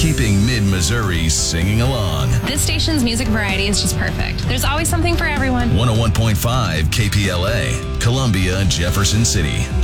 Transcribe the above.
keeping mid-Missouri singing along. This station's music variety is just perfect. There's always something for everyone. 101.5 KPLA, Columbia, Jefferson City,